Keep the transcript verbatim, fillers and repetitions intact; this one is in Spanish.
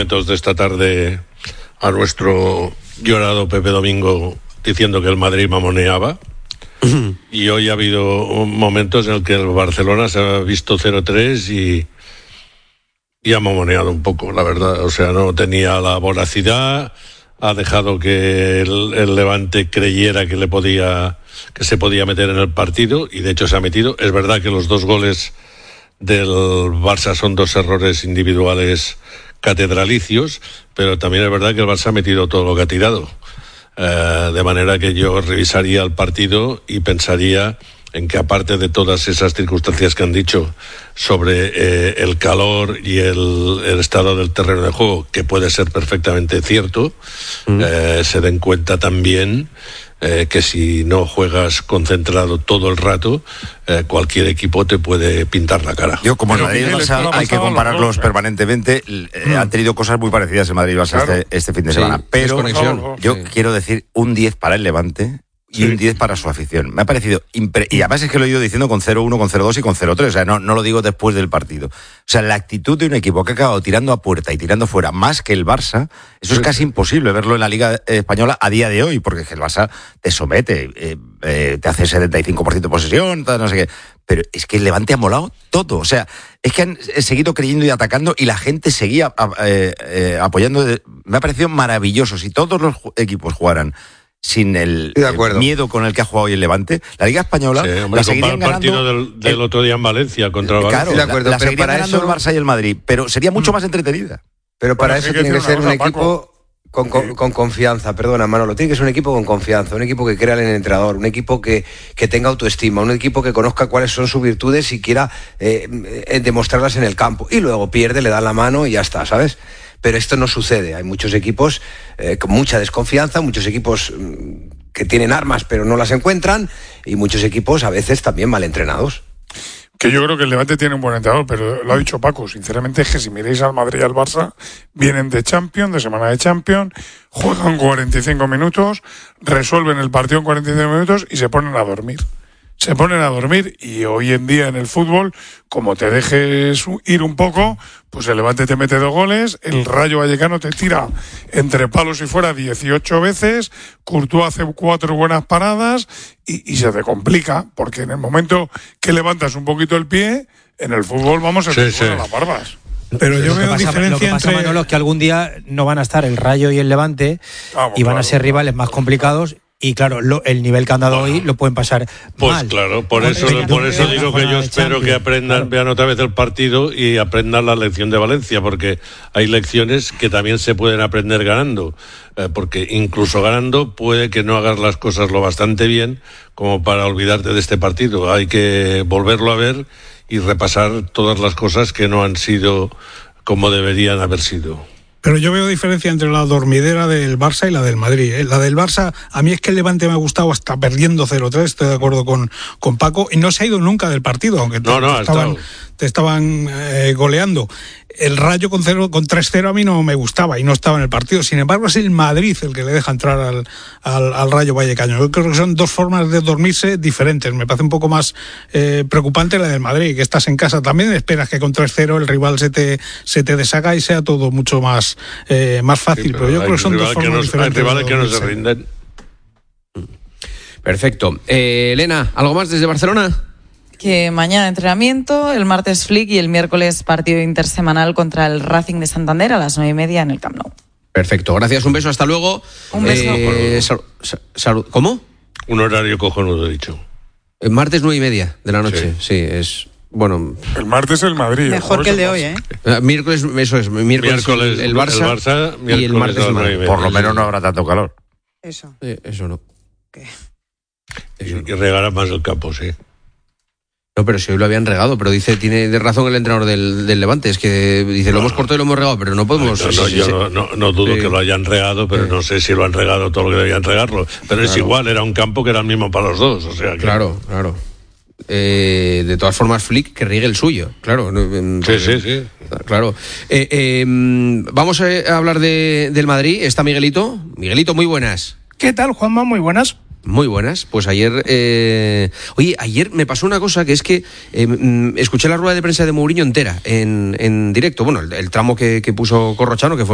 momentos de esta tarde a nuestro llorado Pepe Domingo diciendo que el Madrid mamoneaba. Y hoy ha habido momentos en el que el Barcelona se ha visto cero tres y, y ha mamoneado un poco, la verdad. O sea, no tenía la voracidad, ha dejado que el, el Levante creyera que le podía, que se podía meter en el partido, y de hecho se ha metido. Es verdad que los dos goles del Barça son dos errores individuales catedralicios, pero también es verdad que el Barça ha metido todo lo que ha tirado. Uh, de manera que yo revisaría el partido y pensaría en que, aparte de todas esas circunstancias que han dicho sobre eh, el calor y el, el estado del terreno de juego, que puede ser perfectamente cierto, mm. eh, se den cuenta también eh, que si no juegas concentrado todo el rato, eh, cualquier equipo te puede pintar la cara. Yo, como en Madrid y Barça hay que compararlos permanentemente, eh, mm. han tenido cosas muy parecidas en Madrid y Barça claro. este, este fin de semana, sí, pero yo sí. quiero decir un diez para el Levante y sí. un diez para su afición. Me ha parecido impre- y además es que lo he ido diciendo con cero uno, con cero dos y con cero tres, o sea, no, no lo digo después del partido. O sea, la actitud de un equipo que ha acabado tirando a puerta y tirando fuera más que el Barça, eso sí. es casi imposible verlo en la Liga Española a día de hoy, porque el Barça te somete, eh, eh, te hace setenta y cinco por ciento de posesión, no sé qué. Pero es que el Levante ha molado todo. O sea, es que han seguido creyendo y atacando y la gente seguía eh, eh, apoyando. Me ha parecido maravilloso. Si todos los equipos jugaran sin el, el miedo con el que ha jugado hoy el Levante, la Liga Española sí, hombre, la seguirían ganando. El partido del, del otro día en Valencia contra el Valencia. Claro, de acuerdo, la, la seguirían para ganando eso... el Barça y el Madrid, pero sería mucho más entretenida. Pero para bueno, eso tiene que ser un equipo con, con, con confianza, perdona Manolo, tiene que ser un equipo con confianza, un equipo que crea en el entrenador, un equipo que, que tenga autoestima, un equipo que conozca cuáles son sus virtudes y quiera eh, eh, demostrarlas en el campo. Y luego pierde, le dan la mano y ya está, ¿sabes? Pero esto no sucede. Hay muchos equipos eh, con mucha desconfianza, muchos equipos mmm, que tienen armas pero no las encuentran, y muchos equipos a veces también mal entrenados. Que yo creo que el Levante tiene un buen entrenador, pero lo ha dicho Paco, sinceramente es que si miréis al Madrid y al Barça, vienen de Champions, de semana de Champions, juegan cuarenta y cinco minutos, resuelven el partido en cuarenta y cinco minutos y se ponen a dormir. Se ponen a dormir y hoy en día en el fútbol, como te dejes ir un poco, pues el Levante te mete dos goles, el Rayo Vallecano te tira entre palos y fuera dieciocho veces, Courtois hace cuatro buenas paradas y, y se te complica, porque en el momento que levantas un poquito el pie, en el fútbol vamos a sí, sí. las barbas. Pero yo veo pasa, diferencia lo que pasa, entre... Manolo, es que algún día no van a estar el Rayo y el Levante Vamos, y van claro, a ser rivales más complicados. Y claro, lo, el nivel que han dado bueno, hoy lo pueden pasar pues mal. Pues claro, por eso, por eso digo que yo espero que aprendan, claro. vean otra vez el partido y aprendan la lección de Valencia, porque hay lecciones que también se pueden aprender ganando, eh, porque incluso ganando puede que no hagas las cosas lo bastante bien como para olvidarte de este partido. Hay que volverlo a ver y repasar todas las cosas que no han sido como deberían haber sido. Pero yo veo diferencia entre la dormidera del Barça y la del Madrid, ¿eh? La del Barça, a mí es que el Levante me ha gustado hasta perdiendo cero tres, estoy de acuerdo con, con Paco, y no se ha ido nunca del partido, aunque no, te, no, te estaban, te estaban eh, goleando. El Rayo con, cero, con tres cero a mí no me gustaba y no estaba en el partido. Sin embargo, es el Madrid el que le deja entrar al, al, al Rayo Vallecano. Yo creo que son dos formas de dormirse diferentes. Me parece un poco más eh, preocupante la del Madrid, que estás en casa también, esperas que con tres cero el rival se te, se te deshaga y sea todo mucho más, eh, más fácil. Sí, pero, pero yo creo que son dos formas nos, diferentes. Hay rivales que no se rinden. Perfecto. Eh, Elena, ¿algo más desde Barcelona? Que mañana entrenamiento, el martes flick y el miércoles partido intersemanal contra el Racing de Santander a las nueve y media en el Camp Nou. Perfecto, gracias, un beso, hasta luego. Un beso. Eh, sal, sal, sal, ¿Cómo? Un horario cojonudo, he dicho. El martes nueve y media de la noche, sí, sí es... Bueno, el martes el Madrid. Mejor el que el de hoy, ¿eh? Miércoles, eso es, miércoles, miércoles el, el Barça, el Barça y el martes el Madrid. Por lo menos no habrá tanto calor. Eso. Eh, eso no. ¿Qué? Eso y, y regalar más el campo, sí. No, pero si hoy lo habían regado, pero dice, tiene de razón el entrenador del, del Levante, es que dice, lo no, hemos cortado y lo hemos regado, pero no podemos... No, no, sí, yo sí, no, no, no dudo eh, que lo hayan regado, pero eh, no sé si lo han regado todo lo que debían regarlo. Pero claro. Es igual, era un campo que era el mismo para los dos, o sea que... Claro, claro. Eh, de todas formas, Flick, que riegue el suyo, claro. Sí, sí, sí. Claro. Eh, eh, vamos a hablar de, del Madrid, está Miguelito. Miguelito, muy buenas. ¿Qué tal, Juanma? Muy buenas. Muy buenas, pues ayer, eh... oye, ayer me pasó una cosa que es que eh, escuché la rueda de prensa de Mourinho entera en, en directo, bueno, el, el tramo que, que puso Corrochano, que fue